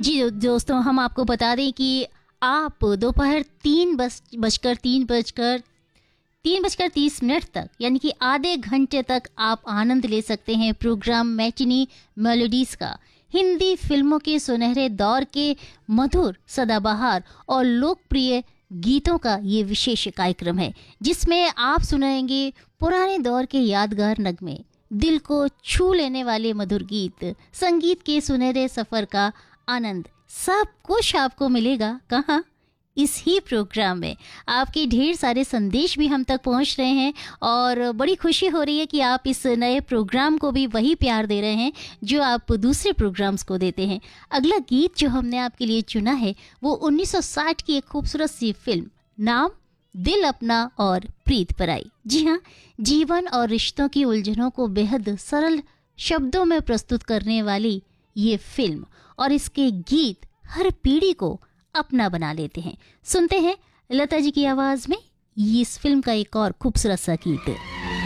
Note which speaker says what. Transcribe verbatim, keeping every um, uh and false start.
Speaker 1: जी दो- दोस्तों, हम आपको बता दें कि आप दोपहर तीन बज बजकर तीन बजकर तीन बजकर तीस मिनट तक, यानी कि आधे घंटे तक आप आनंद ले सकते हैं प्रोग्राम मैटिनी मेलोडीज का। हिंदी फिल्मों के सुनहरे दौर के मधुर, सदाबहार और लोकप्रिय गीतों का ये विशेष कार्यक्रम है, जिसमें आप सुनाएंगे पुराने दौर के यादगार नगमे, दिल को छू लेने वाले मधुर गीत, संगीत के सुनहरे सफर का आनंद। सब कुछ आपको मिलेगा कहाँ? इस ही प्रोग्राम में। आपके ढेर सारे संदेश भी हम तक पहुंच रहे हैं और बड़ी खुशी हो रही है कि आप इस नए प्रोग्राम को भी वही प्यार दे रहे हैं जो आप दूसरे प्रोग्राम्स को देते हैं। अगला गीत जो हमने आपके लिए चुना है वो उन्नीस सौ साठ की एक खूबसूरत सी फिल्म, नाम दिल अपना और प्रीत पराई। जी हाँ, जीवन और रिश्तों की उलझनों को बेहद सरल शब्दों में प्रस्तुत करने वाली ये फिल्म और इसके गीत हर पीढ़ी को अपना बना लेते हैं। सुनते हैं लता जी की आवाज में इस फिल्म का एक और खूबसूरत सा गीत।